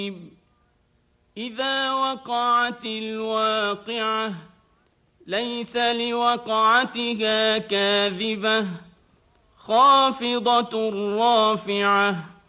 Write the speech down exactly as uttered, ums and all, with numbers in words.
إذا وقعت الواقعة ليس لوقعتها كاذبة خافضة رافعة